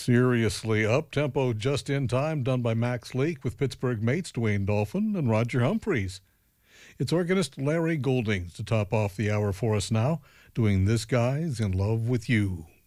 Seriously up-tempo, just in time, done by Max Leake with Pittsburgh mates Dwayne Dolphin and Roger Humphreys. It's organist Larry Goldings to top off the hour for us now, doing This Guy's in Love with You.